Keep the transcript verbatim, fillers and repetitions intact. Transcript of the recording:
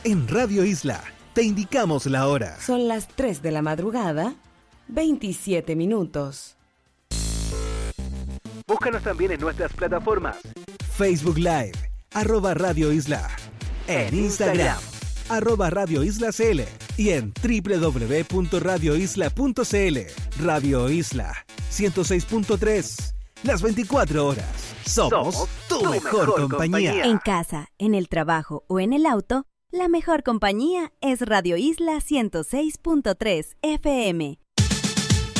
En Radio Isla te indicamos la hora. Son las tres de la madrugada, veintisiete minutos. Búscanos también en nuestras plataformas. Facebook Live, arroba Radio Isla. En Instagram, arroba Radio Isla C L. Y en doble u doble u doble u punto radio isla punto c l. Radio Isla, ciento seis punto tres. Las veinticuatro horas. Somos, Somos tu, tu mejor, mejor compañía. compañía. En casa, en el trabajo o en el auto, la mejor compañía es Radio Isla ciento seis punto tres F M.